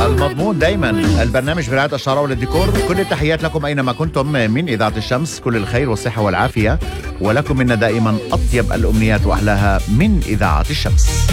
المضمون دايما. البرنامج برعاية الشعراء والديكور. كل التحيات لكم أينما كنتم من إذاعة الشمس. كل الخير والصحة والعافية، ولكم منا دائما أطيب الأمنيات وأحلاها من إذاعة الشمس.